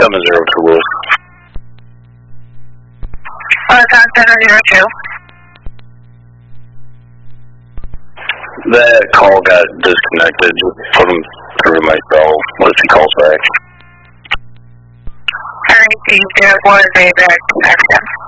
702 Lewis. Con 702. That call got disconnected. Just put him through myself. What if he calls back? I received it was a bad connection.